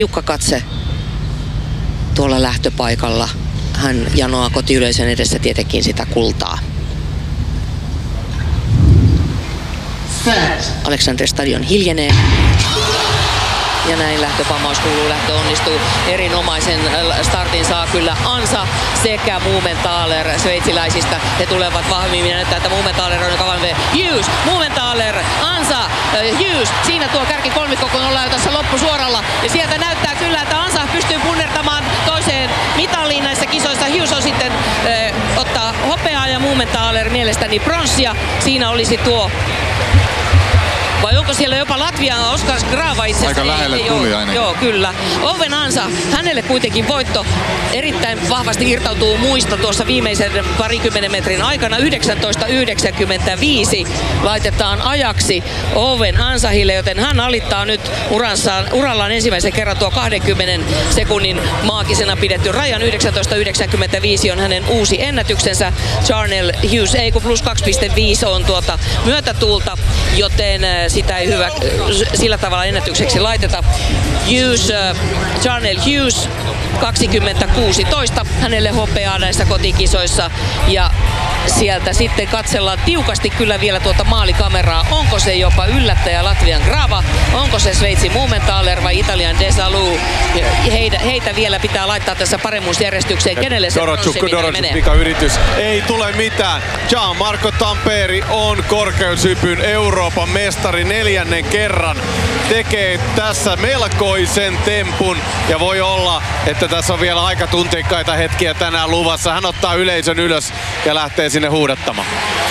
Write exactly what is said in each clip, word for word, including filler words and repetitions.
Tiukka katse tuolla lähtöpaikalla. Hän janoaa kotiyleisön edessä tietenkin sitä kultaa. Alexander Stadion hiljenee. Ja näin lähtöpammaus kuuluu, lähtö onnistuu. Erinomaisen startin saa kyllä Ansa sekä Mumenthaler sveitsiläisistä. He tulevat vahvimmin ja näyttää, että Mumenthaler on joka valmiin. Hughes, Mumenthaler, Ansa, Hughes. Siinä tuo kärki kolmikko, kun ollaan jo tässä loppusuoralla. Ja sieltä näyttää kyllä, että Ansa pystyy punnertamaan toiseen mitaliin näissä kisoissa. Hughes on sitten äh, ottaa hopeaa ja Mumenthaler mielestäni pronssia. Siinä olisi tuo... Vai onko siellä jopa Latvian Oskar Grava itse asiassa? Aika lähelle ei, tuli joo, ainakin. Joo, kyllä. Owen Ansa, hänelle kuitenkin voitto erittäin vahvasti irtautuu muista tuossa viimeisen parikymmenen metrin aikana. yhdeksäntoista yhdeksänkymmentäviisi laitetaan ajaksi Owen Ansahille, joten hän alittaa nyt uransaan, urallaan ensimmäisen kerran tuo kahdenkymmenen sekunnin maagisena pidetty rajan. yhdeksäntoista yhdeksänkymmentäviisi on hänen uusi ennätyksensä. Charnel Hughes, ei kun plus kaksi pilkku viisi on tuota myötätuulta, joten sitä ei hyvä sillä tavalla ennätykseksi laiteta. Hughes, äh, Charnel Hughes kaksikymmentä kuusitoista, hänelle hopeaa näissä kotikisoissa ja sieltä sitten katsellaan tiukasti kyllä vielä tuota maalikameraa. Onko se jopa yllättäjä Latvian Grava, onko se Sveitsin Mumenthaler vai Italian Desalu? Heitä, heitä vielä pitää laittaa tässä paremmuusjärjestykseen. Kenelle se Dorotchuk menee? Pika yritys. Ei tule mitään. Gianmarco Tamperi on korkeushypyn Euroopan mestari neljännen kerran. Tekee tässä melkoisen tempun ja voi olla, että tässä on vielä aika tunteikkaita hetkiä tänään luvassa. Hän ottaa yleisön ylös ja lähtee sinne huudattamaan.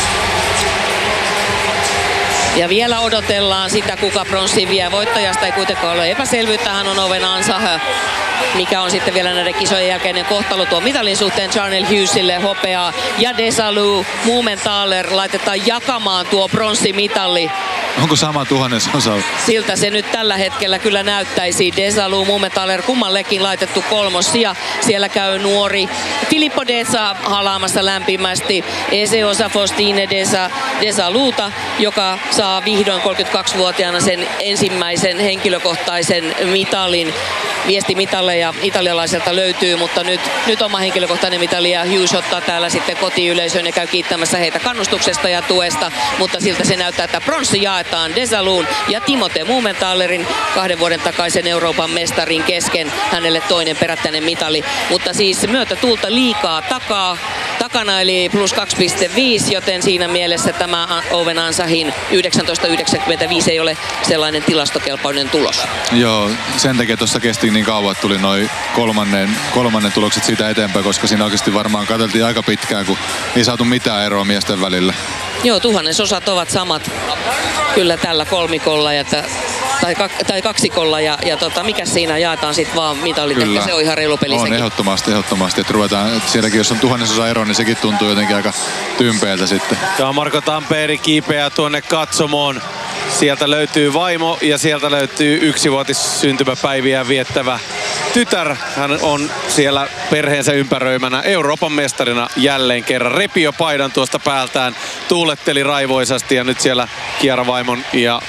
Ja vielä odotellaan sitä, kuka pronssin vie. Voittajasta ei kuitenkaan ole epäselvyyttä. Hän on Owen Ansa, mikä on sitten vielä näiden kisojen jälkeinen kohtalo tuon mitalin suhteen. Charnel Hughesille hopeaa ja Desalu, Mumenthaler laitetaan jakamaan tuo pronssimitalli. Onko sama tuhannesosa? Siltä se nyt tällä hetkellä kyllä näyttäisi. Desalu, Mumenthaler kummallekin laitettu kolmos ja siellä käy nuori Filippo Deza halaamassa lämpimästi Eseosa Faustine Deza, Desaluta, joka saa vihdoin kolmekymmentäkaksivuotiaana sen ensimmäisen henkilökohtaisen mitalin. Viestimitaleja italialaiselta löytyy, mutta nyt, nyt oma henkilökohtainen mitali ja Hughes ottaa täällä sitten kotiyleisön ja käy kiittämässä heitä kannustuksesta ja tuesta, mutta siltä se näyttää, että pronssi jaetaan Desaluun ja Timote Mumenthalerin kahden vuoden takaisen Euroopan mestarin kesken, hänelle toinen perättäinen mitali, mutta siis myötätuulta liikaa takaa, takana eli plus kaksi pilkku viisi, joten siinä mielessä tämä Owen Ansahin yhdeksäntoista yhdeksänkymmentäviisi ei ole sellainen tilastokelpoinen tulos. Joo, sen takia tuossa kesti niin kauan, että tuli noin kolmannen, kolmannen tulokset siitä eteenpäin, koska siinä oikeasti varmaan katseltiin aika pitkään, kun ei saatu mitään eroa miesten välillä. Joo, tuhannesosat ovat samat kyllä tällä kolmikolla ja t- tai, kak, tai kaksikolla ja, ja tota, mikä siinä jaetaan sitten vaan mitalit, että se on ihan reilu peli on sekin. ehdottomasti, ehdottomasti, että ruvetaan, että sielläkin jos on tuhannesosa ero, niin sekin tuntuu jotenkin aika tympeältä sitten. Gianmarco Tamperi kiipeää tuonne katsomoon. Sieltä löytyy vaimo ja sieltä löytyy yksivuotissyntymäpäiviä viettävä tytär. Hän on siellä perheensä ympäröimänä Euroopan mestarina jälleen kerran. Repi jo paidan tuosta päältään, tuuletteli raivoisasti ja nyt siellä Kiara vaimon ja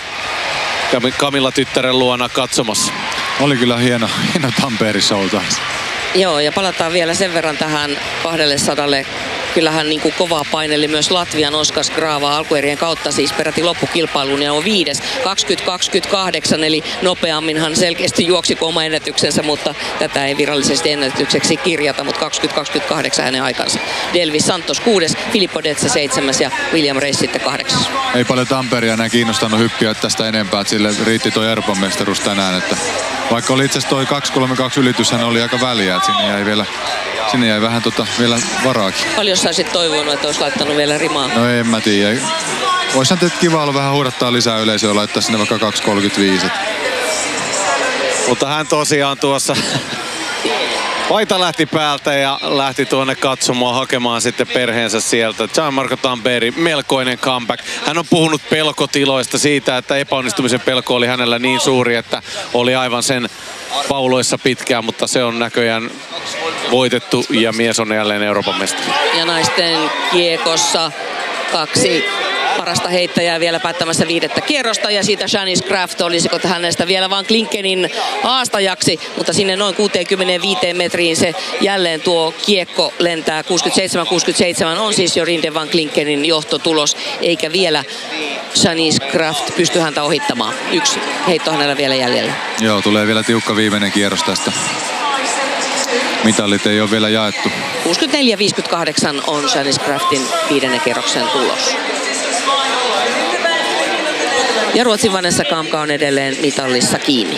Camilla tyttären luona katsomassa. Oli kyllä hieno, hieno Tamperi-show taas. Joo, ja palataan vielä sen verran tähän kaksisataa. Kyllähän niin kuin kovaa paineli myös Latvian Oskar Grava alkuerien kautta, siis peräti loppukilpailuun ja on viides kaksikymmentä kaksikymmentäkahdeksan, eli nopeamminhan selkeästi juoksi oma ennätyksensä, mutta tätä ei virallisesti ennätykseksi kirjata, mutta kaksikymmentä kaksikymmentäkahdeksan hänen aikansa. Delvis Santos kuudes, Filippo Deza seitsemäs ja William Reis sitten kahdeksas. Ei paljon Tamperia enää kiinnostanut hyppiä tästä enempää, että sille riitti toi Euroopan mestaruus tänään, että vaikka oli itse asiassa toi kaksi kolme kaksi ylitys, hän oli aika väliä, että sinne jäi vielä Sinne jäi vähän tota, vielä varaakin. Paljon sä olisit toivonut, että olisi laittanut vielä rimaa? No en mä tiedä. Oishan teet kiva ollut vähän huudattaa lisää yleisöä ja laittaa sinne vaikka kaksi kolmekymmentäviisi. Mutta hän tosiaan tuossa paita lähti päältä ja lähti tuonne katsomaan hakemaan sitten perheensä sieltä. Gianmarco Tamperi, melkoinen comeback. Hän on puhunut pelkotiloista siitä, että epäonnistumisen pelko oli hänellä niin suuri, että oli aivan sen pauloissa pitkään, mutta se on näköjään voitettu ja mies on jälleen Euroopan mestari. Ja naisten kiekossa kaksi parasta heittäjää vielä päättämässä viidettä kierrosta. Ja siitä Shanice Kraft, olisiko hänestä vielä Van Klinkenin haastajaksi. Mutta sinne noin kuuteenkymmeneenviiteen metriin se jälleen tuo kiekko lentää. kuusikymmentäseitsemän kuusikymmentäseitsemän on siis jo Rinde Van Klinkenin johtotulos. Eikä vielä Shanice Kraft pysty häntä ohittamaan. Yksi heitto hänellä vielä jäljellä. Joo, tulee vielä tiukka viimeinen kierros tästä. Mitallit ei ole vielä jaettu. kuusikymmentäneljä viisikymmentäkahdeksan on Shanice Kraftin viidennen kierroksen tulos. Ja Ruotsin Vanessa Kamka on edelleen mitallissa kiinni.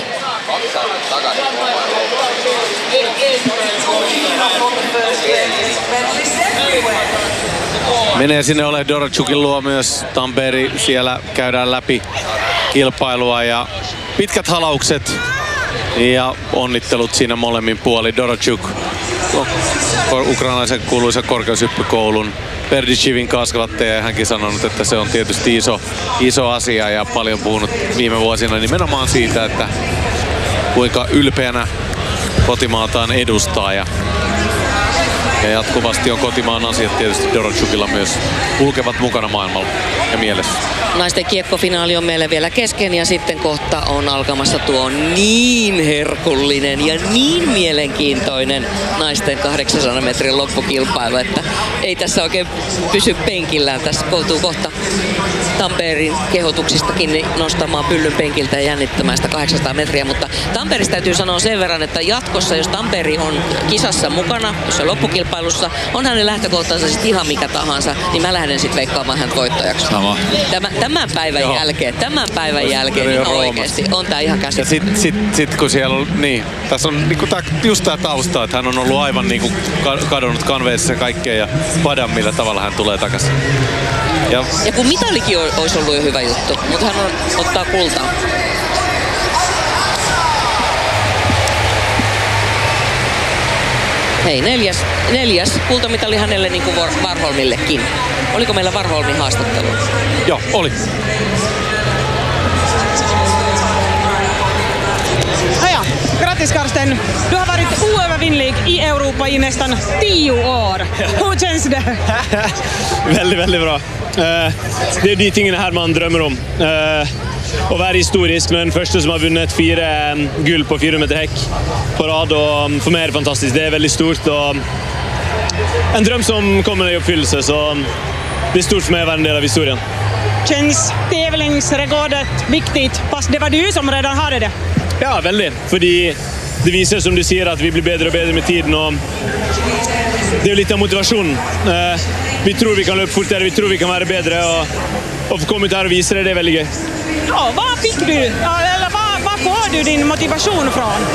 Menee sinne Ole Dorochukin luo myös Tamperi. Siellä käydään läpi kilpailua ja pitkät halaukset ja onnittelut siinä molemmin puolin. Dorochuk, ukrainalaisen kuuluisen korkeushyppykoulun Berditshivin kasvattaja, ja hänkin sanonut, että se on tietysti iso, iso asia ja paljon puhunut viime vuosina nimenomaan siitä, että kuinka ylpeänä kotimaataan edustaa. Ja Ja jatkuvasti on kotimaan asiat tietysti Dorochukilla myös kulkevat mukana maailmalla ja mielessä. Naisten kiekkofinaali on meille vielä kesken ja sitten kohta on alkamassa tuo niin herkullinen ja niin mielenkiintoinen naisten kahdeksansadan metrin loppukilpailu, että ei tässä oikein pysy penkillään. Tässä koutuu kohta Tamperin kehotuksistakin nostamaan pyllyn penkiltä ja jännittämään sitä kahdeksansataa metriä, mutta Tamperista täytyy sanoa sen verran, että jatkossa, jos Tamperi on kisassa mukana, jos on loppukilpailussa, on hänen lähtökohtansa sitten ihan mikä tahansa, niin mä lähden sitten veikkaamaan hän voittajaksi. Sama. Tämän, tämän päivän Joo. jälkeen, tämän päivän jälkeen niin oikeasti on tää ihan käsittämätöntä. Ja sit, sit, sit kun siellä on, niin, tässä on niinku tää, just tää tausta, että hän on ollut aivan niinku kadonnut kanveessa kaikkea ja padan millä tavalla hän tulee takaisin. Ja, ja kun mitalikin olisi ollut jo hyvä juttu, mutta hän on, ottaa kultaa. Hei, neljäs, neljäs kultamitali hänelle niin kuin Warholmillekin. Oliko meillä Warholmin haastattelu? Joo, oli. Ja, grattis Karsten. Du har varit oövervinnlig i Europa i nästan tio år. Hur känns det? Väldigt, väldigt bra. Uh, det är de tingene här man drömmer om. Uh, Å være historisk med den første som har vunnet fire um, gull på fire meter hekk på rad. Og um, for meg er det fantastisk. Det er veldig stort. Og en drøm som kommer i oppfyllelse. Så det är stort för mig att vara en del av historien. Känns tävlingsrekordet viktigt, fast det var du som redan hade det? Ja, väldigt. Fordi det viser, som du sier, at vi blir bedre og bedre med tiden. Og det er jo litt av motivasjonen. Uh, vi tror vi kan løpe fortere, vi tror vi kan være bedre. Og, og få komme ut her og vise det, det er veldig gøy. Ja, var fick du, eller var, var får du din motivation från?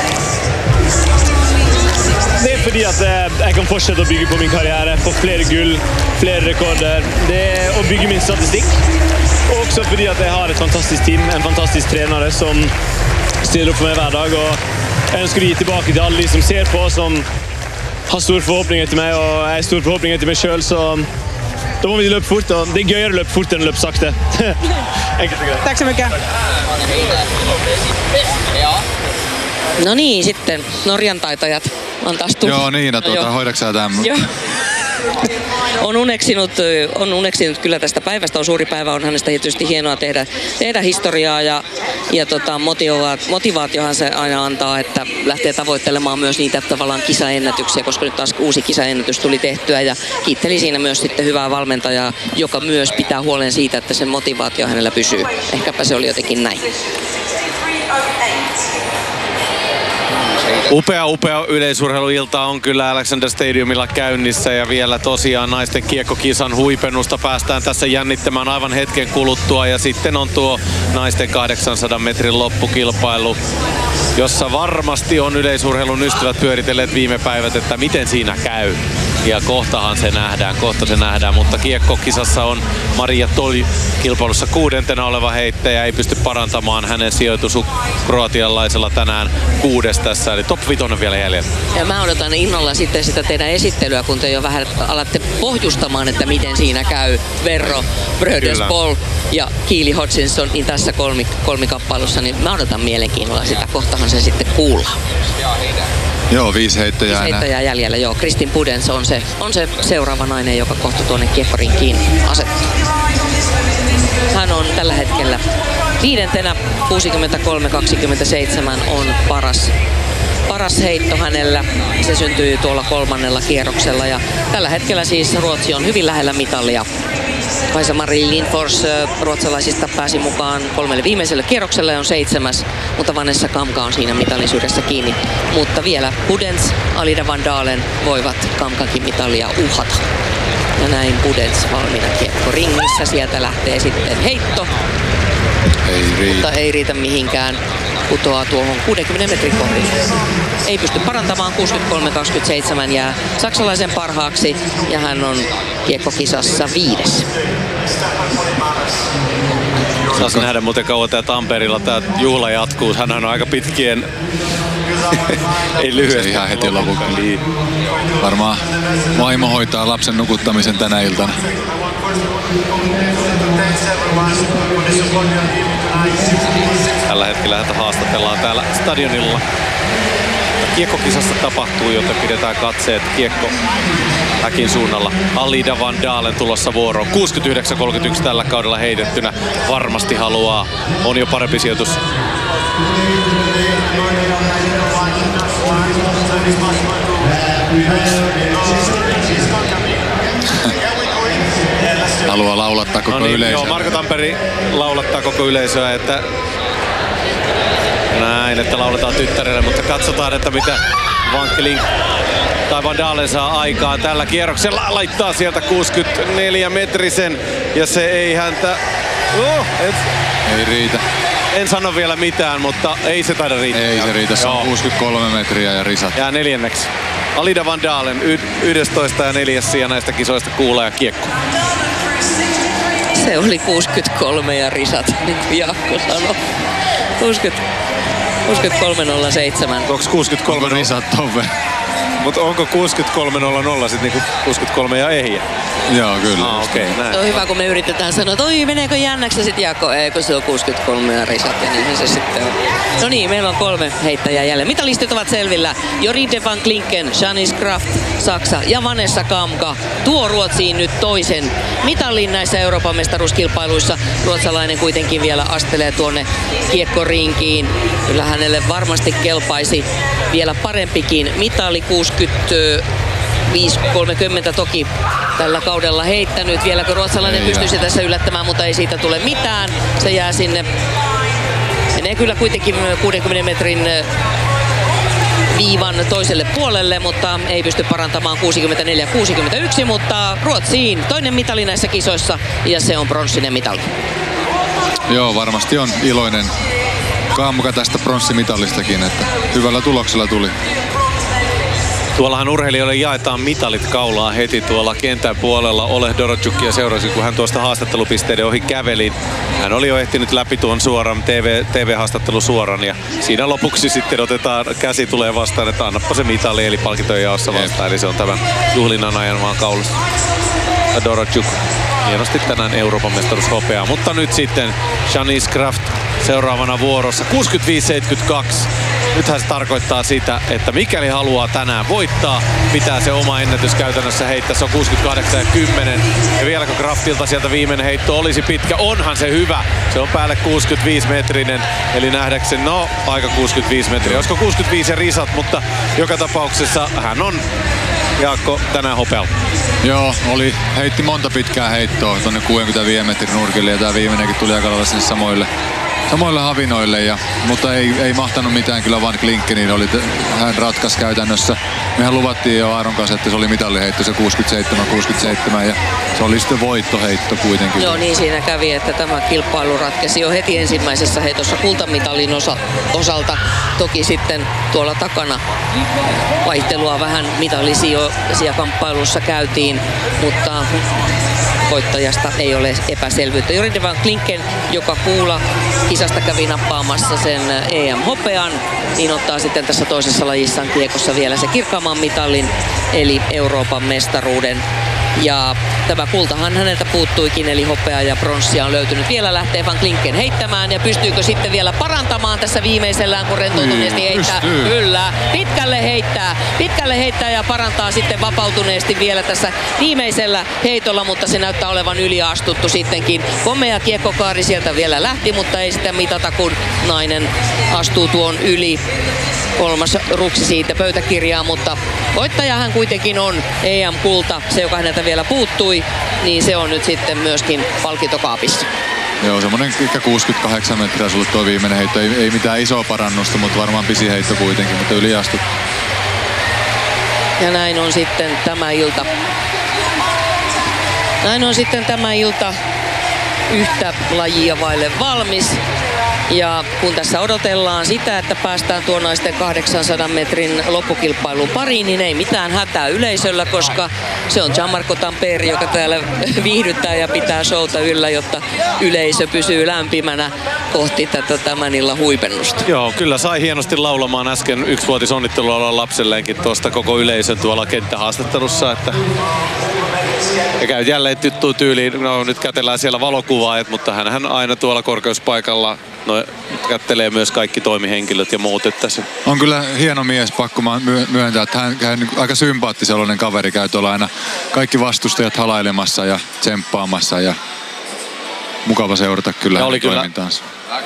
Det er fordi at jeg kan fortsette å bygge på min karriere, få flere gull, flere rekorder. Det er å bygge min statistikk. Og også fordi at jeg har et fantastisk team, en fantastisk trenere som stiller opp for meg hver dag. Og jeg ønsker å gi tilbake til alle de som ser på, som har store forhåpninger til meg, og jeg har store forhåpninger til meg selv, så da må vi løpe fort, og det er gøyere å løpe fort enn å løpe sakte. Enkelt og greit. Tack så mycket. No niin, sitten Norjan taitajat on taas tullut. Joo, Niina, tuota, no, hoidaksä tämän? Joo. On uneksinut, on uneksinut kyllä tästä päivästä, on suuri päivä, on hänestä tietysti hienoa tehdä, tehdä historiaa ja, ja tota, motivaat, motivaatiohan se aina antaa, että lähtee tavoittelemaan myös niitä tavallaan kisaennätyksiä, koska nyt taas uusi kisaennätys tuli tehtyä ja kiitteli siinä myös sitten hyvää valmentajaa, joka myös pitää huolen siitä, että sen motivaatio hänellä pysyy. Ehkäpä se oli jotenkin näin. Upea, upea yleisurheiluilta on kyllä Alexander Stadiumilla käynnissä ja vielä tosiaan naisten kiekkokisan huipennusta päästään tässä jännittämään aivan hetken kuluttua ja sitten on tuo naisten kahdeksansadan metrin loppukilpailu, jossa varmasti on yleisurheilun ystävät pyöritelleet viime päivät, että miten siinä käy. Ja kohtahan se nähdään, kohta se nähdään, mutta kiekkokisassa on Maria Toli kilpailussa kuudentena oleva heittäjä, ei pysty parantamaan hänen sijoitus kroatialaisella tänään kuudes tässä, eli top vitonen vielä jäljellä. Ja mä odotan innolla sitten sitä teidän esittelyä, kun te jo vähän alatte pohjustamaan, että miten siinä käy Verro, Bröderspol ja Keely Hodgkinson niin tässä kolmi, kolmikappailussa, niin mä odotan mielenkiinnolla sitä, kohtahan se sitten kuullaan. Joo, viisi heittäjää, viisi heittäjää jäljellä, joo. Kristin Pudens on se, on se seuraava nainen, joka kohta tuonne kiekkoriin kiinni asettuu. tällä hetkellä viidentenä. kuusikymmentäkolme kaksikymmentäseitsemän on paras, paras heitto hänellä. Se syntyi tuolla kolmannella kierroksella ja tällä hetkellä siis Ruotsi on hyvin lähellä mitalia. Kaisa-Mari Lindfors ruotsalaisista pääsi mukaan kolmelle viimeiselle kierrokselle ja on seitsemäs, mutta Vanessa Kamka on siinä mitallisuudessa kiinni. Mutta vielä Budens, Alida Van Dalen voivat Kamkakin mitalia uhata. Ja näin Budens valmiina kiekko ringissä. Sieltä lähtee sitten heitto. Ei riitä. Mutta ei riitä mihinkään. Putoaa tuohon kuudenkymmenen metrin kohdille. Ei pysty parantamaan. kuusikymmentäkolme kaksikymmentäseitsemän jää saksalaisen parhaaksi ja hän on kiekkokisassa viides. Saas nähdä muuten kauan tää Tampereella tää juhla jatkuu. Hänhän on aika pitkien ei lyhyesti. Se ihan heti lopuksi. Niin. Varmaan vaimo hoitaa lapsen nukuttamisen tänä iltana. Tällä hetkellä häntä haastatellaan täällä stadionilla. Kiekkokisassa tapahtuu, joten pidetään katseet kiekko häkin suunnalla. Alida Van Dalen tulossa vuoroon. kuusikymmentäyhdeksän kolmekymmentäyksi tällä kaudella heitettynä. Varmasti haluaa. On jo parempi sijoitus. Haluaa laulattaa koko no niin, yleisöä. Joo, Marko Tamperi laulattaa koko yleisöä, että näin, että lauletaan tyttärelle, mutta katsotaan, että mitä Van Klink tai Van Dalen saa aikaan tällä kierroksella. Laittaa sieltä kuusikymmentäneljä metrisen ja se ei häntä... Oh, et... Ei riitä. En sano vielä mitään, mutta ei se taida riittää. Ei se riitä, se on kuusikymmentäkolme metriä ja risat. Jää neljänneksi. Alida Van Dalen, yhdestoista ja neljäs sija näistä kisoista kuulee ja kiekko. Se oli kuusikymmentäkolme ja risat, niin kuin Jaakko sanoi. kuusikymmentäkolme nolla seitsemän. Onko kuusikymmentäkolme risat ton verran? Mutta onko kuusikymmentäkolme nolla nolla sitten niinku kuusikymmentäkolme ja ehjä? Joo, kyllä. Ah, okei, okay, näin. On hyvä, kun me yritetään sanoa, että oi, meneekö jännäksi, ja sitten Jaakko, ei, kun se on kuusikymmentäkolme ja risat, ja niin se sitten on. No niin, meillä on kolme heittäjää jälleen. Mitalistit ovat selvillä. Joride van Klinken, Janice Kraft, Saksa ja Vanessa Kamka tuo Ruotsiin nyt toisen mitalin näissä Euroopan mestaruuskilpailuissa. Ruotsalainen kuitenkin vielä astelee tuonne kiekkorinkiin. Kyllä hänelle varmasti kelpaisi vielä parempikin mitali. kuusikymmentäviisi kolmekymmentä toki tällä kaudella heittänyt. Vieläkö ruotsalainen ei pystyisi jää. Tässä yllättämään, mutta ei siitä tule mitään. Se jää sinne. Menee kyllä kuitenkin kuudenkymmenen metrin viivan toiselle puolelle, mutta ei pysty parantamaan kuusikymmentäneljä kuusikymmentäyksi, mutta Ruotsiin toinen mitali näissä kisoissa ja se on pronssinen mitali. Joo, varmasti on iloinen Kamka tästä pronssimitalistakin, että hyvällä tuloksella tuli. Tuollahan urheilijoille jaetaan mitalit kaulaa heti tuolla kentän puolella. Ole Dorotjukia seurasi, kun hän tuosta haastattelupisteiden ohi käveli. Hän oli jo ehtinyt läpi tuon suoran T V, T V-haastattelu suoran ja siinä lopuksi sitten otetaan, käsi tulee vastaan, että annappa se mitali eli palkintojen jaossa vastaan. Eli se on tämän juhlinnan ajan vaan kaulassa. Dorotjuk hienosti tänään Euroopan mestaruushopeaa, mutta nyt sitten Janice Kraft seuraavana vuorossa kuusikymmentäviisi seitsemänkymmentäkaksi. Nythän se tarkoittaa sitä, että mikäli haluaa tänään voittaa, pitää se oma ennätys käytännössä heittää. Se on kuusikymmentäkahdeksan ja kymmenen. Ja vielä kun Kraftilta sieltä viimeinen heitto olisi pitkä, onhan se hyvä. Se on päälle kuusikymmentäviisi metrinen. Eli nähdäkseni, no aika kuusikymmentäviisi metriä. Olisiko kuusikymmentäviisi ja risat, mutta joka tapauksessa hän on, Jaakko, tänään hopealla. Joo, oli, heitti monta pitkää heittoa tonne kuusikymmentäviisi metrin nurkille ja tää viimeinenkin tuli aika lailla sinne samoille. Samoille havinoille, ja, mutta ei, ei mahtanut mitään kyllä Van Klinkeniin. Oli, hän ratkaisi käytännössä. Mehän luvattiin jo Aaron kanssa, että se oli mitalliheitto, se kuusikymmentäseitsemän kuusikymmentäseitsemän ja se oli sitten voittoheitto kuitenkin. Joo, niin siinä kävi, että tämä kilpailu ratkesi jo heti ensimmäisessä heitossa kultamitalin osa, osalta. Toki sitten tuolla takana vaihtelua vähän mitallisia kamppailussa käytiin, mutta voittajasta ei ole epäselvyyttä. Joride van Klinken, joka kuulla kisasta kävi nappaamassa sen E M-hopean, niin ottaa sitten tässä toisessa lajissaan kiekossa vielä se kirkkaamman mitalin, eli Euroopan mestaruuden. Ja tämä kultahan häneltä puuttuikin, eli hopea ja pronssia on löytynyt. Vielä lähtee Van Klinken heittämään, ja pystyykö sitten vielä parantamaan tässä viimeisellään, kun rentoutuneesti heittää? Pystyy. Kyllä, pitkälle heittää. Pitkälle heittää ja parantaa sitten vapautuneesti vielä tässä viimeisellä heitolla, mutta se näyttää olevan yliastuttu sittenkin. Komea kiekkokaari sieltä vielä lähti, mutta ei sitä mitata, kun nainen astuu tuon yli. Kolmas ruksi siitä pöytäkirjaa, mutta voittaja hän kuitenkin on. E M-kulta, se joka häneltä vielä puuttui, niin se on nyt sitten myöskin palkintokaapissa. Joo, semmoinen ehkä kuusikymmentäkahdeksan metriä sulle tuo viimeinen heitto. Ei, ei mitään isoa parannusta, mutta varmaan pisi heitto kuitenkin, mutta yliastut. Ja näin on sitten tämä ilta. Näin on sitten tämä ilta yhtä lajia vaille valmis. Ja kun tässä odotellaan sitä, että päästään tuon naisten kahdeksansadan metrin loppukilpailun pariin, niin ei mitään hätää yleisöllä, koska se on Gianmarco Tamperi, joka täällä viihdyttää ja pitää showta yllä, jotta yleisö pysyy lämpimänä kohti tätä tämän illan huipennusta. Joo, kyllä sai hienosti laulamaan äsken yksivuotisonnittelua lapselleenkin tuosta koko yleisön tuolla kenttähaastattelussa, että ja käy jälleen tuttuun tyyliin, no nyt kätellään siellä valokuvaajat, mutta hänhän aina tuolla korkeuspaikalla no, kättelee myös kaikki toimihenkilöt ja muut. Että se... On kyllä hieno mies, pakko myöntää, että hän, hän aika sympaattisellinen kaveri, käy tuolla aina kaikki vastustajat halailemassa ja tsemppaamassa ja mukava seurata kyllä hänen toimintaansa.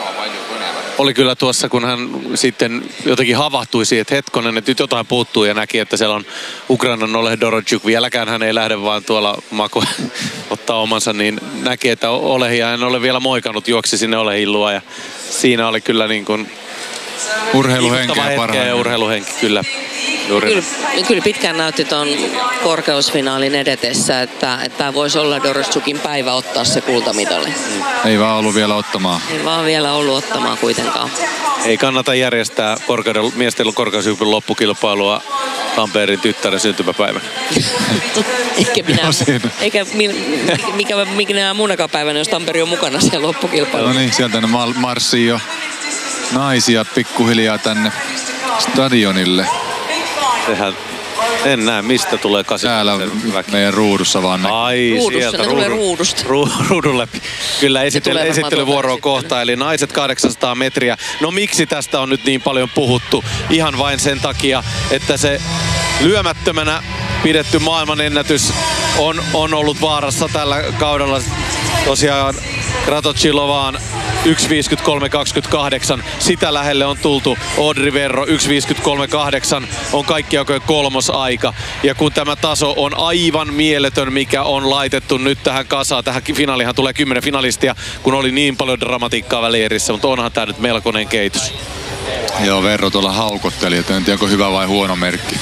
Oli kyllä tuossa, kun hän sitten jotenkin havahtui siihen, että hetkonen, että nyt jotain puuttuu ja näki, että siellä on Ukrainan Oleg Dorotchuk. Vieläkään hän ei lähde vaan tuolla mako ottaa omansa, niin näki, että Olehia hän ole vielä moikannut, juoksi sinne Olehin luo ja siinä oli kyllä niin kuin urheiluhenkeä parhaillaan. Ja urheiluhenki, kyllä. Kyllä, kyllä pitkään näytti tuon korkeusfinaalin edetessä, että tämä voisi olla Dorotchukin päivä ottaa se kultamitali. Mm. Ei vaan ollut vielä ottamaan. Ei vaan vielä ollut ottamaan kuitenkaan. Ei kannata järjestää korkeuden, miesten korkeushypyn loppukilpailua Tampereen tyttären syntymäpäivänä. eikä minä, eikä mikä, mikä muunakaan päivänä, jos Tampere on mukana siellä loppukilpailussa. No niin, sieltä ne marssii jo naisia pikkuhiljaa tänne stadionille. Sehän en näe, mistä tulee kasikymmentä väki. Meidän ruudussa vaan näkyy. Ai, ruudussa, sieltä ne tulee ruudusta. Ru, ruudun läpi. Kyllä esittely, esittelyvuoroa kohta, eli naiset kahdeksansataa metriä. No miksi tästä on nyt niin paljon puhuttu? Ihan vain sen takia, että se lyömättömänä pidetty maailmanennätys on, on ollut vaarassa tällä kaudella. Tosiaan Kratochilovaan yksi viisikymmentäkolme kaksikymmentäkahdeksan. Sitä lähelle on tultu. Audrey Verro yksi viisikymmentäkolme kahdeksan on kaikki aikojen kolmosaika. Ja kun tämä taso on aivan mieletön, mikä on laitettu nyt tähän kasaan. Tähän finaalihan tulee kymmenen finalistia, kun oli niin paljon dramatiikkaa välierissä. Mutta onhan tämä nyt melkoinen keitos. Joo, Verro tuolla haukotteli, että en tiedä, onko hyvä vai huono merkki.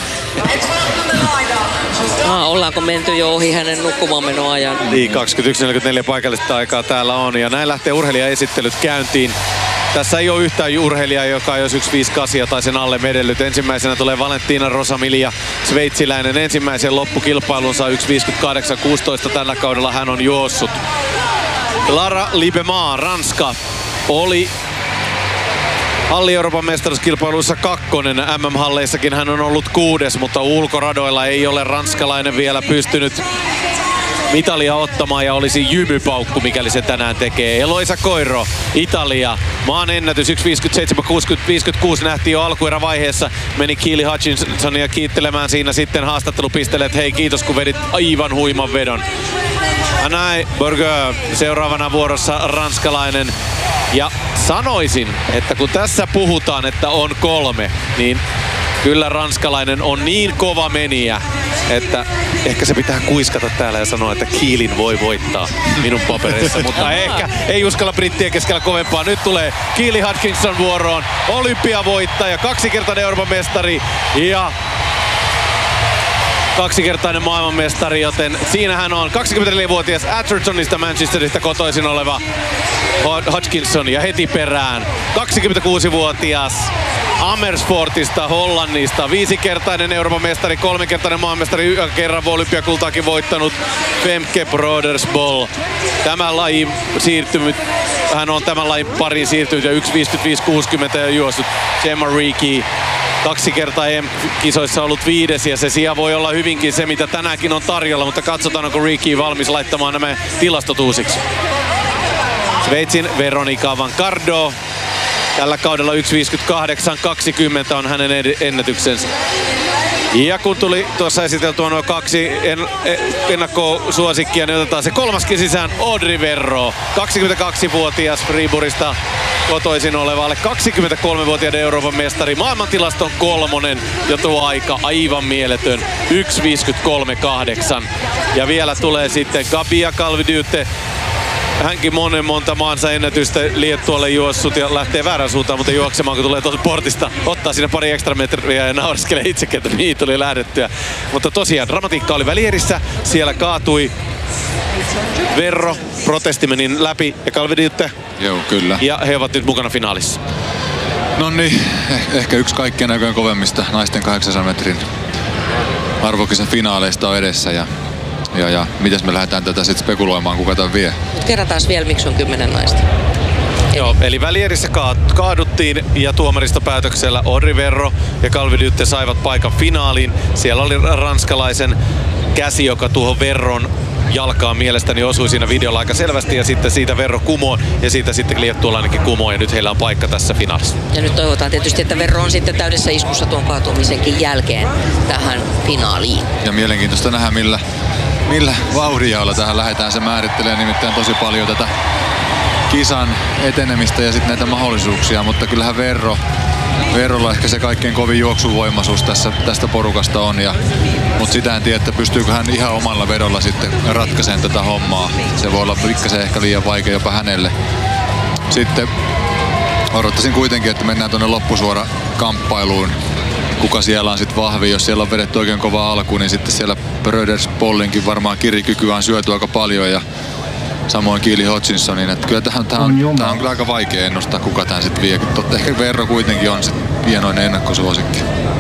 Ah, ollaanko menty jo ohi hänen nukkumaanmenoajan? Niin, kaksikymmentäyksi neljäkymmentäneljä paikallista aikaa täällä on. Ja näin lähtee urheilijaesittelyt käyntiin. Tässä ei ole yhtään urheilijaa, joka jos yksi viisikymmentäkahdeksan tai sen alle medellyt. Ensimmäisenä tulee Valentina Rosamilia, sveitsiläinen. Ensimmäisen loppukilpailunsa yksi viisikymmentäkahdeksan kuusitoista tällä kaudella hän on juossut. Lara Libemaa, Ranska, oli Halli-Euroopan mestaruuskilpailuissa kakkonen. M M-halleissakin hän on ollut kuudes, mutta ulkoradoilla ei ole ranskalainen vielä pystynyt mitalia ottamaan ja olisi jymypaukku, mikäli se tänään tekee. Eloisa Koiro, Italia. Maan ennätys yksi viisikymmentäseitsemän kuusikymmentä viisikymmentäkuusi nähtiin jo alkuerävaiheessa. Meni Keely Hutchinsonia kiittelemään siinä sitten haastattelupisteelle, että hei kiitos kun vedit aivan huiman vedon. Anai Burger seuraavana vuorossa ranskalainen. Ja sanoisin, että kun tässä puhutaan, että on kolme, niin kyllä ranskalainen on niin kova menijä, että ehkä se pitää kuiskata täällä ja sanoa, että Kielin voi voittaa minun papereissa. Mutta ehkä ei uskalla brittien keskellä kovempaa. Nyt tulee Keely Hutchinson vuoroon, olympiavoittaja, kaksikertainen Euroopan mestari ja kaksikertainen maailmanmestari, joten siinä hän on kaksikymmentäneljävuotias Athertonista Manchesterista kotoisin oleva Hutchinson ja heti perään kaksikymmentäkuusivuotias Amersfoortista, Hollannista, viisikertainen Euroopan mestari, kolmikertainen maailmanmestari, kerran olympiakultaakin voittanut Femke Brodersboll. Tämä laji siirtynyt, hän on tämän lajin pariin siirtynyt ja yksi viisikymmentäviisi kuusikymmentä ja juossut Gemma Reekie. Kaksi kertaa E M-kisoissa ollut viides ja se sija voi olla hyvinkin se, mitä tänäänkin on tarjolla, mutta katsotaan, onko Reekie valmis laittamaan nämä tilastot uusiksi. Sveitsin Veronika Van Cardo. Tällä kaudella yksi viisikymmentäkahdeksan kaksikymmentä on hänen ennätyksensä. Ja kun tuli tuossa esiteltyä nuo kaksi en, ennakkosuosikkia, niin otetaan se kolmaskin sisään. Audrey Verro, kaksikymmentäkaksivuotias Friburista kotoisin olevalle kaksikymmentäkolmevuotiaiden Euroopan mestari. Maailmantilaston kolmonen jo tuo aika aivan mieletön. yksi viisikymmentäkolme kahdeksan. Ja vielä tulee sitten Gabia Calvi-Dyte. Hänkin monen monta maansa ennätystä Liettualle juossut ja lähtee väärään suuntaan, mutta juoksemaan kun tulee tuolta portista. Ottaa sinne pari ekstra metriä ja nauriskelee itsekin, että mihin tuli lähdettyä. Mutta tosiaan dramatiikka oli välierissä. Siellä kaatui Verro, protesti meni läpi ja Calvi-Dyte. Joo, kyllä. Ja he ovat nyt mukana finaalissa. No niin, eh- ehkä yksi kaikkien aikojen kovemmista naisten kahdeksansadan metrin arvokisan finaaleista on edessä. Ja, ja, ja mitäs me lähdetään tätä sitten spekuloimaan, kuka tämän vie? Kerrataan vielä, miksi on kymmenen naista. Joo, eli välierissä kaaduttiin ja tuomaristopäätöksellä Audrey Verro ja Calvi-Dyte saivat paikan finaaliin. Siellä oli ranskalaisen käsi, joka tuohon Verron jalkaan mielestäni osui siinä videolla aika selvästi ja sitten siitä Verro kumoo ja siitä sitten liettualainenkin kumoo ja nyt heillä on paikka tässä finaalissa. Ja nyt toivotaan tietysti, että Verro on sitten täydessä iskussa tuon kaatumisenkin jälkeen tähän finaaliin. Ja mielenkiintoista nähdä, millä, millä vauhdilla tähän lähdetään. Se määrittelee nimittäin tosi paljon tätä kisan etenemistä ja sitten näitä mahdollisuuksia, mutta kyllähän Verro, Verrolla ehkä se kaikkein kovin juoksuvoimaisuus tässä, tästä porukasta on. Ja, mutta sitä en tiedä, että pystyykö hän ihan omalla vedolla sitten ratkaisemaan tätä hommaa. Se voi olla pikkasen ehkä liian vaikea jopa hänelle. Sitten odottaisin kuitenkin, että mennään tuonne loppusuora kamppailuun. Kuka siellä on sitten vahvi, jos siellä on vedetty oikein kova alku, niin sitten siellä Bröderspollinkin varmaan kirikykyä on syöty aika paljon ja samoin Keely Hutchinsonin, että kyllä tähän, tähän, on, tähän on kyllä aika vaikea ennustaa, kuka tämän sitten vie. Totta ehkä Verro kuitenkin on sitten hienoinen ennakkosuosikki.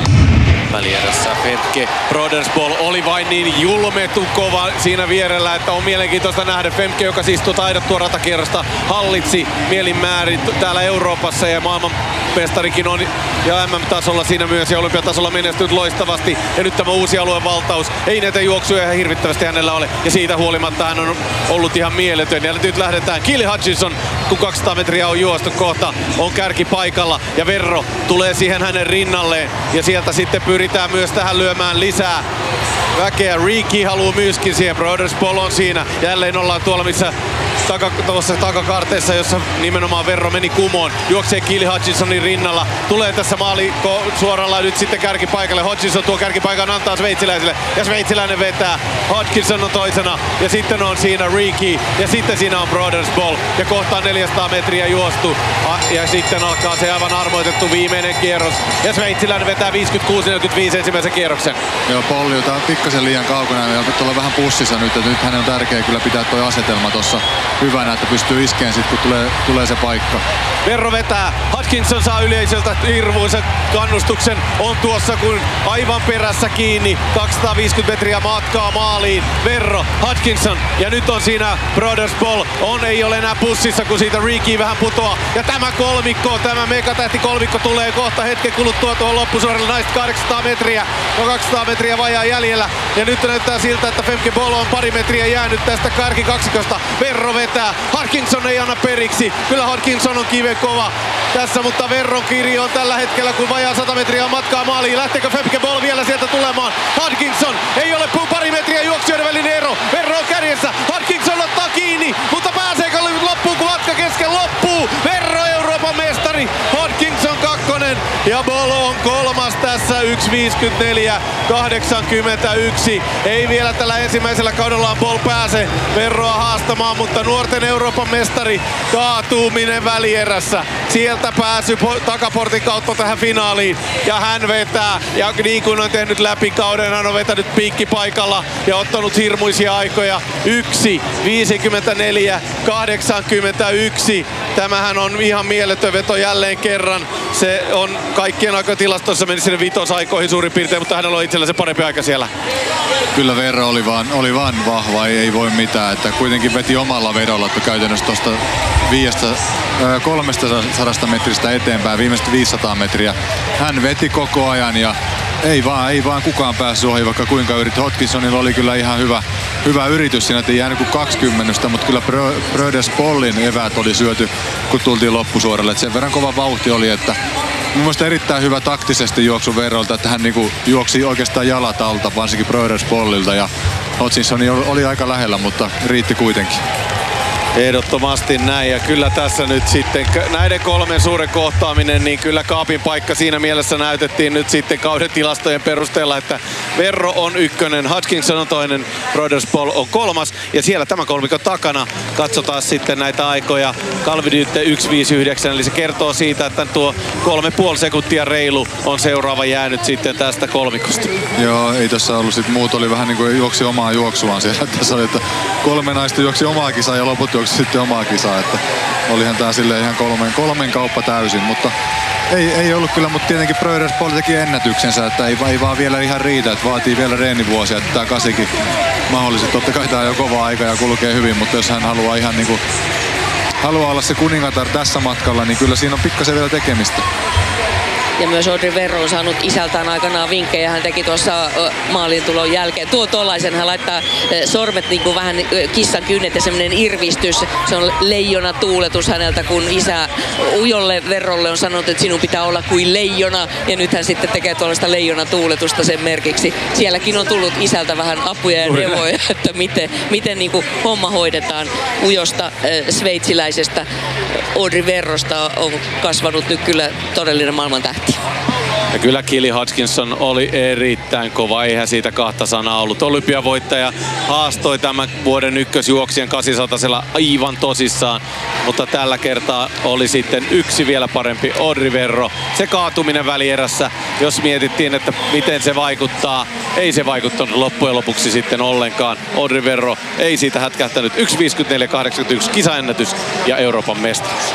Välierässä Femke Broderspoll oli vain niin julmetun kova siinä vierellä, että on mielenkiintoista nähdä Femke, joka siis tuota aidattua ratakierrosta hallitsi mielinmäärin täällä Euroopassa ja maailmanmestarikin on ja M M-tasolla siinä myös ja olympiatasolla menestynyt loistavasti. Ja nyt tämä uusi aluevaltaus, ei näitä juoksuja ihan hirvittävästi hänellä ole ja siitä huolimatta hän on ollut ihan mieletön. Ja nyt lähdetään. Keely Hutchinson, kun kaksisataa metriä on juostu kohta, on kärki paikalla ja Verro tulee siihen hänen rinnalleen ja sieltä sitten pyritään myös tähän lyömään lisää väkeä. Ricky haluaa myöskin siihen. Broderspoll on siinä. Jälleen ollaan tuolla missä taka, tuossa takakarteessa, jossa nimenomaan Verro meni kumoon. Juoksee Keely Hutchinsonin rinnalla. Tulee tässä maali suoralla nyt sitten kärkipaikalle. Hutchinson tuo kärkipaikan antaa sveitsiläiselle. Ja sveitsiläinen vetää. Hutchinson on toisena. Ja sitten on siinä Ricky. Ja sitten siinä on Broderspoll. Ja kohta on neljäsataa metriä juostu. Ja sitten alkaa se aivan armoitettu viimeinen kierros. Ja sveitsiläinen vetää viisikymmentäkuusi neljäkymmentäviisi ensimmäisen kierroksen. Joo, Polli, tää on pikkasen liian kaukana ja tuolla vähän pussissa nyt. Että nyt hänen on tärkeää kyllä pitää tuo asetelma tuossa hyvänä, että pystyy iskeen sitten, kun tulee, tulee se paikka. Verro vetää. Hutchinson saa yleisöltä hirvuisen kannustuksen. On tuossa kun aivan perässä kiinni. kaksisataaviisikymmentä metriä matkaa maaliin. Verro, Hutchinson ja nyt on siinä Broderspoll. On, ei ole enää pussissa, kun siitä Ricky vähän putoaa. Ja tämä kolmikko, tämä megatähti kolmikko tulee kohta hetken kuluttua tuohon loppusuoralle. Naiset kahdeksansataa metriä. No kaksisataa metriä vajaa jäljellä. Ja nyt näyttää siltä, että Femke Bol on pari metriä jäänyt tästä kärkikaksikosta. Verro vetää. Hutchinson ei anna periksi. Kyllä Hutchinson on kiven kova tässä, mutta Verron kiri on tällä hetkellä, kun vajaa sata metriä on matkaa maaliin. Lähteekö Femke Bol vielä sieltä tulemaan? Hutchinson ei ole pari metriä juoksijoiden välinen ero. Verro on kärjessä. Hutchinson ottaa kiinni, mutta pääseekö loppuun, kun matka kesken loppuu? Verro Euroopan mestari. Hutchinson kakkonen ja Bol on kolmas tässä. yksi viisikymmentäneljä kahdeksankymmentäyksi. Ei vielä tällä ensimmäisellä kaudellaan Bol pääse Verroa haastamaan, mutta nuorten Euroopan mestari kaatuminen välierässä. Sieltä pääsy takaportin kautta tähän finaaliin ja hän vetää. Ja niin kuin on tehnyt läpi kauden, hän on vetänyt piikkipaikalla ja ottanut hirmuisia aikoja. yksi viisikymmentäneljä kahdeksankymmentäyksi. Tämähän on ihan mieletön veto jälleen kerran. Se on kaikkien aikatilastossa meni sinne vitosaikoihin suurin piirtein, mutta hänellä on itsellä se parempi aika siellä. Kyllä Verro oli vaan, oli vaan vahva, ei, ei voi mitään. Että kuitenkin veti omalla vedolla, että käytännössä tuosta kolmestasadasta metristä eteenpäin, viimeiset viisisataa metriä. Hän veti koko ajan ja ei vaan, ei vaan kukaan päässyt ohi, vaikka kuinka yritti. Hutchinsonilla oli kyllä ihan hyvä, hyvä yritys siinä, että ei jäänyt kuin kaksikymmentä, mutta kyllä Broderspollin eväät oli syöty, kun tultiin loppusuoralle. Et sen verran kova vauhti oli, että mun mielestä erittäin hyvä taktisesti juoksu Verrolta, että hän niinku juoksi oikeastaan jalat alta, varsinkin Broderspollilta, ja Hutchinson oli aika lähellä, mutta riitti kuitenkin. Ehdottomasti näin, ja kyllä tässä nyt sitten näiden kolmen suuren kohtaaminen, niin kyllä kaapin paikka siinä mielessä näytettiin nyt sitten kauden tilastojen perusteella, että Verro on ykkönen, Hutchinson on toinen, Broderspoll on kolmas, ja siellä tämä kolmikon takana katsotaan sitten näitä aikoja. Calvi-Dyte yksi viisikymmentäyhdeksän, eli se kertoo siitä, että tuo kolme puoli sekuntia reilu on seuraava jäänyt sitten tästä kolmikosta. Joo, ei tässä ollut sit muut, oli vähän niin kuin juoksi omaa juoksuaan siellä. Tässä oli, että kolme naista juoksi omaa kisaa ja loput juoksi sitten omaa kisaa, että olihan tää silleen ihan kolmen, kolmen kauppa täysin, mutta ei, ei ollut kyllä, mutta tietenkin Broderspoll teki ennätyksensä, että ei, ei vaan vielä ihan riitä, että vaatii vielä reenivuosia, että tää kasikin mahdollisesti, totta kai tää on jo kova aika ja kulkee hyvin, mutta jos hän haluaa ihan niinku, haluaa olla se kuningatar tässä matkalla, niin kyllä siinä on pikkasen vielä tekemistä. Ja myös Audrey Verro on saanut isältään aikanaan vinkkejä. Hän teki tuossa maaliintulon jälkeen. Tuo tollaisen, hän laittaa sormet niin kuin vähän kissan kynnet ja semmoinen irvistys. Se on leijona tuuletus häneltä, kun isä ujolle Verrolle on sanonut, että sinun pitää olla kuin leijona. Ja nyt hän sitten tekee tuollaista leijona tuuletusta sen merkiksi. Sielläkin on tullut isältä vähän apuja ja neuvoja, että miten, miten niin kuin homma hoidetaan. Ujosta äh, sveitsiläisestä Audrey Verrosta on kasvanut nyt kyllä todellinen maailmantähti. Ja kyllä Killy Hutchinson oli erittäin kova, eihän siitä kahta sanaa ollut. Olympiavoittaja haastoi tämän vuoden ykkösjuoksijan kahdeksansatasella aivan tosissaan, mutta tällä kertaa oli sitten yksi vielä parempi Audrey Verro. Se kaatuminen välierässä, jos mietittiin, että miten se vaikuttaa, ei se vaikuttanut loppujen lopuksi sitten ollenkaan. Audrey Verro ei siitä hätkähtänyt. yksi viisikymmentäneljä kahdeksankymmentäyksi kisaennätys ja Euroopan mestaruus.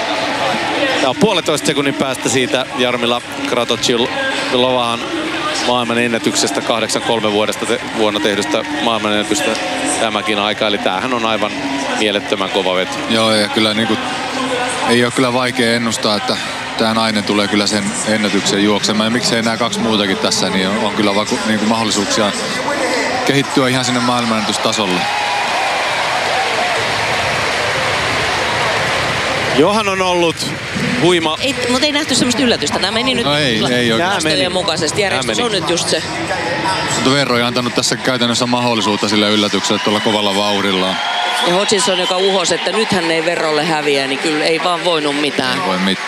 Ja puolitoista sekunnin päästä siitä Jarmila Kratochvilovan maailman ennätyksestä kahdeksankymmentäkolme vuodesta te, vuonna tehdystä maailman ennätystä tämäkin aika. Eli tämähän on aivan mielettömän kova veto. Joo, ja kyllä niin kuin, ei ole kyllä vaikea ennustaa, että tämä nainen tulee kyllä sen ennätyksen juoksemaan. Ja miksei nämä kaksi muutakin tässä, niin on, on kyllä vaku, niin kuin mahdollisuuksia kehittyä ihan sinne maailmanennätystasolle. Johan on ollut huima. Ei, mutta ei nähty semmoista yllätystä. Nämä meni nyt no ei, ei tilastojen mukaisesti. Järjestys on nyt just se. Mutta Verro ei antanut tässä käytännössä mahdollisuutta sille yllätykselle tuolla kovalla vauhdillaan. Ja Hutchinson, joka uhosi, että nyt hän ei Verrolle häviä, niin kyllä ei vaan voinut mitään. Ei voi mitään.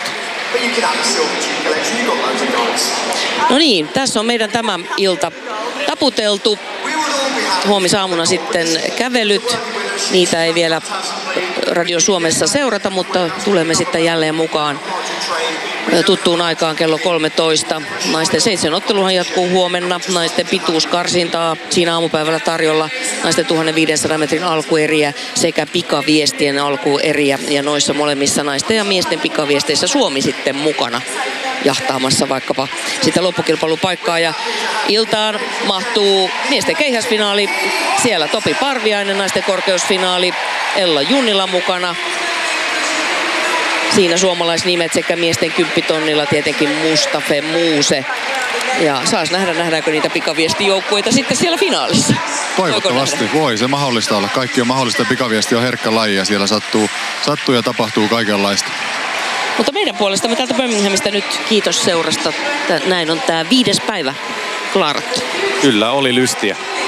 No niin, tässä on meidän tämä ilta taputeltu. Huomisaamuna sitten kävelyt. Niitä ei vielä Radio Suomessa seurata, mutta tulemme sitten jälleen mukaan tuttuun aikaan kello kolmetoista. Naisten seitsemän otteluhan jatkuu huomenna. Naisten pituuskarsintaa siinä aamupäivällä tarjolla. Naisten tuhatviisisataa metrin alkueriä sekä pikaviestien alkueriä. Ja noissa molemmissa naisten ja miesten pikaviesteissä Suomi sitten mukana jahtaamassa vaikkapa sitä loppukilpailupaikkaa. Ja iltaan mahtuu miesten keihäsfinaali. Siellä Topi Parviainen, naisten korkeusfinaali. Ella Junnila mukana. Siinä suomalaisnimet sekä miesten kymppitonnilla tietenkin Mustafe Muuse. Ja saas nähdä, nähdäänkö niitä pikaviestijoukkueita sitten siellä finaalissa. Toivottavasti voi, se mahdollista olla. Kaikki on mahdollista, pikaviesti on herkkä laji ja siellä sattuu, sattuu ja tapahtuu kaikenlaista. Mutta meidän puolestamme täältä Birminghamista nyt kiitos seurasta. Näin on tämä viides päivä klaarattu. Kyllä, oli lystiä.